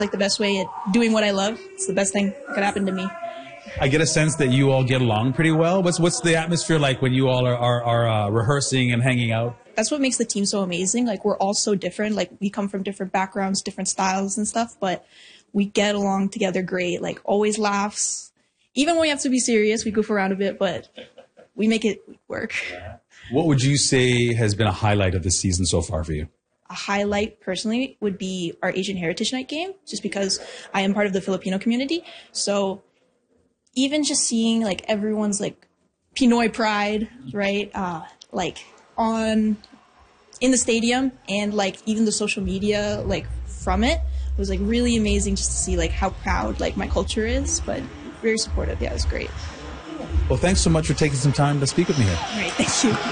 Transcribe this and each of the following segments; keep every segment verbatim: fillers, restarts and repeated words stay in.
like the best way at doing what I love. It's the best thing that could happen to me. I get a sense that you all get along pretty well. What's what's the atmosphere like when you all are are, are uh, rehearsing and hanging out? That's what makes the team so amazing. Like, we're all so different. Like, we come from different backgrounds, different styles and stuff, but we get along together great. Like, always laughs. Even when we have to be serious, we goof around a bit, but we make it work. What would you say has been a highlight of the season so far for you? A highlight, personally, would be our Asian Heritage Night game, just because I am part of the Filipino community. So even just seeing, like, everyone's, like, Pinoy pride, right, uh, like, on in the stadium, and, like, even the social media, like, from it, was, like, really amazing just to see, like, how proud, like, my culture is, but very supportive. Yeah, it was great. Well, thanks so much for taking some time to speak with me here. All right, thank you.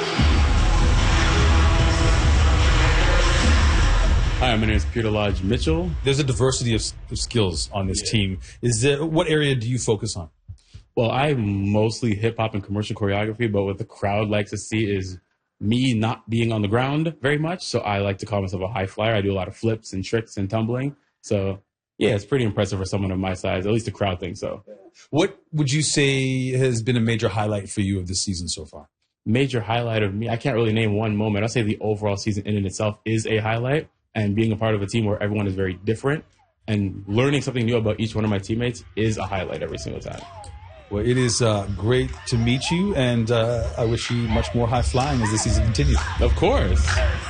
Hi, my name is Peter Lodge Mitchell. There's a diversity of, of skills on this yeah. team. Is there, what area do you focus on? Well, I mostly hip-hop and commercial choreography, but what the crowd likes to see is me not being on the ground very much. So I like to call myself a high flyer. I do a lot of flips and tricks and tumbling. So, yeah, it's pretty impressive for someone of my size. At least the crowd thinks so. What would you say has been a major highlight for you of this season so far? Major highlight of me? I can't really name one moment. I'll say the overall season in and itself is a highlight. And being a part of a team where everyone is very different and learning something new about each one of my teammates is a highlight every single time. Well, it is uh, great to meet you, and uh, I wish you much more high flying as the season continues. Of course.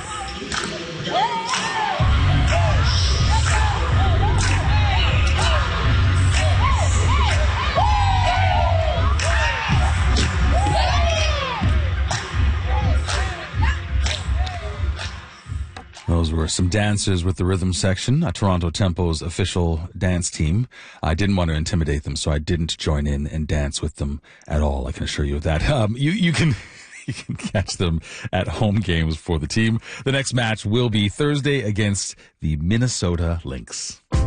Those were some dancers with the rhythm section, uh, Toronto Tempo's official dance team. I didn't want to intimidate them, so I didn't join in and dance with them at all. I can assure you of that. Um, you, you can, you can catch them at home games for the team. The next match will be Thursday against the Minnesota Lynx.